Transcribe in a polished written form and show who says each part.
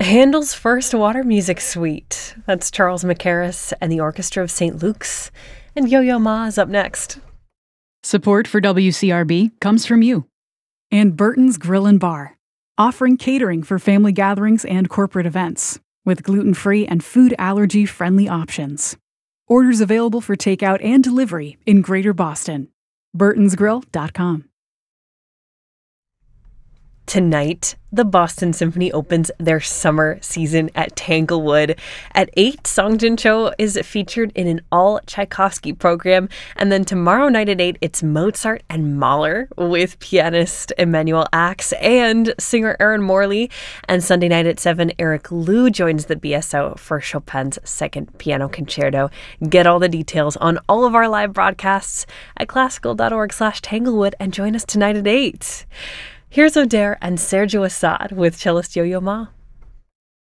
Speaker 1: Handel's First Water Music Suite. That's Charles Mackerras and the Orchestra of St. Luke's. And Yo-Yo Ma is up next.
Speaker 2: Support for WCRB comes from you. And Burton's Grill and Bar, offering catering for family gatherings and corporate events, with gluten-free and food allergy-friendly options. Orders available for takeout and delivery in Greater Boston. burtonsgrill.com.
Speaker 1: Tonight, the Boston Symphony opens their summer season at Tanglewood. At 8, Song Jin Cho is featured in an all-Tchaikovsky program. And then tomorrow night at 8, it's Mozart and Mahler with pianist Emanuel Ax and singer Aaron Morley. And Sunday night at 7, Eric Liu joins the BSO for Chopin's Second Piano Concerto. Get all the details on all of our live broadcasts at classical.org/Tanglewood and join us tonight at 8. Here's O'Dare and Sergio Assad with cellist Yo-Yo Ma.